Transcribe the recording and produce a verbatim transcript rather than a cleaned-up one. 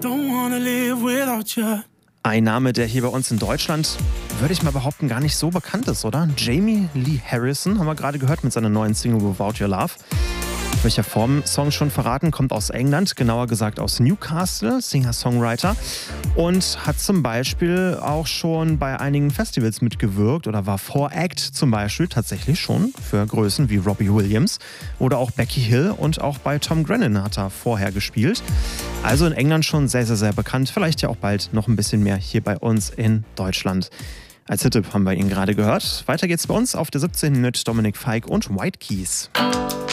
don't wanna live without you. Ein Name, der hier bei uns in Deutschland, würde ich mal behaupten, gar nicht so bekannt ist, oder? Jamie Lee Harrison haben wir gerade gehört mit seiner neuen Single Without Your Love. Welcher Form Song schon verraten, kommt aus England, genauer gesagt aus Newcastle, Singer-Songwriter, und hat zum Beispiel auch schon bei einigen Festivals mitgewirkt oder war Voract zum Beispiel tatsächlich schon für Größen wie Robbie Williams oder auch Becky Hill, und auch bei Tom Grennan hat er vorher gespielt. Also in England schon sehr, sehr, sehr bekannt, vielleicht ja auch bald noch ein bisschen mehr hier bei uns in Deutschland. Als Hit-Tipp haben wir ihn gerade gehört. Weiter geht's bei uns auf der siebzehn mit Dominic Fike und White Keys.